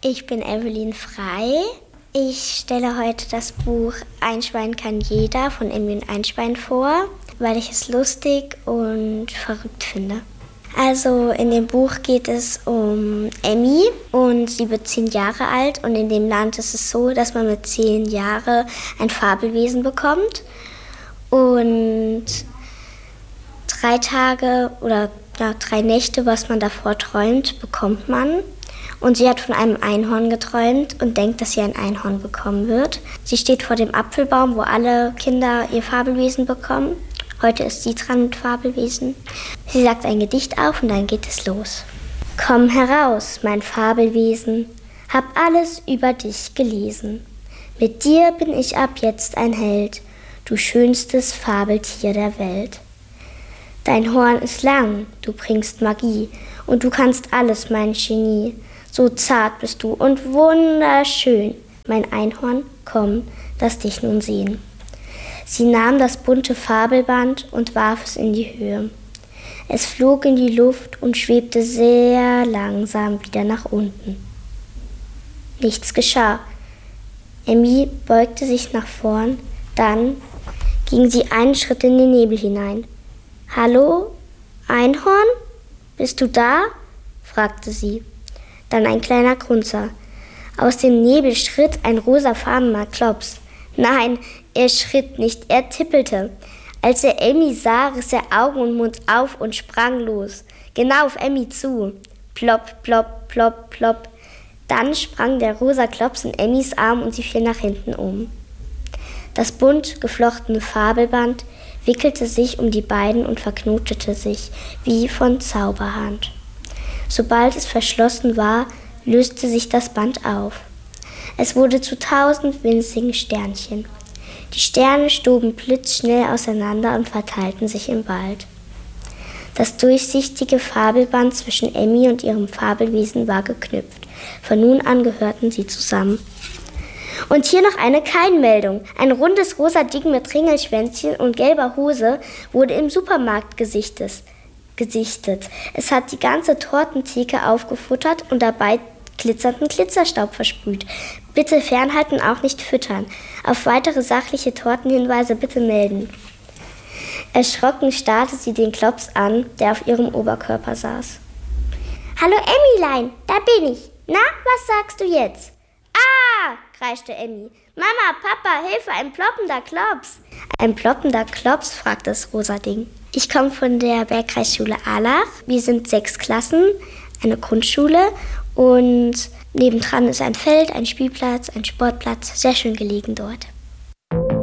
Ich bin Evelyn Frey. Ich stelle heute das Buch Einschwein kann jeder von Emmy und Einschwein vor, weil ich es lustig und verrückt finde. Also in dem Buch geht es um Emmy und sie wird 10 Jahre alt und in dem Land ist es so, dass man mit 10 Jahren ein Fabelwesen bekommt und 3 Tage oder 3 Nächte, was man davor träumt, bekommt man. Und sie hat von einem Einhorn geträumt und denkt, dass sie ein Einhorn bekommen wird. Sie steht vor dem Apfelbaum, wo alle Kinder ihr Fabelwesen bekommen. Heute ist sie dran mit Fabelwesen. Sie sagt ein Gedicht auf und dann geht es los. Komm heraus, mein Fabelwesen, hab alles über dich gelesen. Mit dir bin ich ab jetzt ein Held, du schönstes Fabeltier der Welt. Dein Horn ist lang, du bringst Magie und du kannst alles, mein Genie. So zart bist du und wunderschön, mein Einhorn, komm, lass dich nun sehen. Sie nahm das bunte Fabelband und warf es in die Höhe. Es flog in die Luft und schwebte sehr langsam wieder nach unten. Nichts geschah. Emmy beugte sich nach vorn, dann ging sie einen Schritt in den Nebel hinein. »Hallo, Einhorn? Bist du da?« fragte sie. Dann ein kleiner Grunzer. Aus dem Nebel schritt ein rosafarbener Klops. Nein, er schritt nicht, er tippelte. Als er Emmy sah, riss er Augen und Mund auf und sprang los. Genau auf Emmy zu. Plopp, plopp, plopp, plopp. Dann sprang der rosa Klops in Emmys Arm und sie fiel nach hinten um. Das bunt geflochtene Fabelband wickelte sich um die beiden und verknotete sich, wie von Zauberhand. Sobald es verschlossen war, löste sich das Band auf. Es wurde zu 1000 winzigen Sternchen. Die Sterne stoben blitzschnell auseinander und verteilten sich im Wald. Das durchsichtige Fabelband zwischen Emmy und ihrem Fabelwesen war geknüpft. Von nun an gehörten sie zusammen. Und hier noch eine Keinmeldung. Ein rundes rosa Ding mit Ringelschwänzchen und gelber Hose wurde im Supermarkt gesichtet. Es hat die ganze Tortentheke aufgefuttert und dabei glitzernden Glitzerstaub versprüht. Bitte fernhalten, auch nicht füttern. Auf weitere sachliche Tortenhinweise bitte melden. Erschrocken starrte sie den Klops an, der auf ihrem Oberkörper saß. »Hallo Emmylein, da bin ich. Na, was sagst du jetzt?« »Ah!« kreischte Emmy. »Mama, Papa, Hilfe, ein ploppender Klops!« »Ein ploppender Klops?« fragte das rosa Ding. Ich komme von der Bergkreisschule Allach. Wir sind 6 Klassen, eine Grundschule und nebendran ist ein Feld, ein Spielplatz, ein Sportplatz, sehr schön gelegen dort.